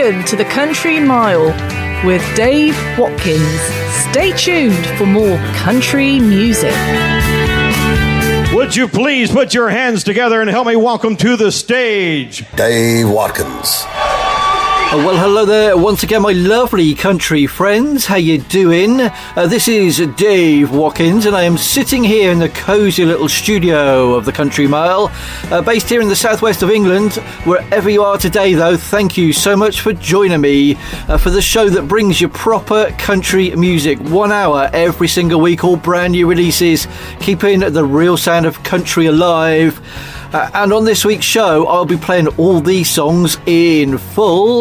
Welcome to the Country Mile with Dave Watkins. Stay tuned for more country music. Would you please put your hands together and help me welcome to the stage Dave Watkins. Well, hello there once again, my lovely country friends. How you doing? This is Dave Watkins, and I am sitting here in the cosy little studio of the Country Mile, based here in the southwest of England. Wherever you are today, though, thank you so much for joining me for the show that brings you proper country music. 1 hour every single week, all brand new releases, keeping the real sound of country alive. And on this week's show, I'll be playing all these songs in full.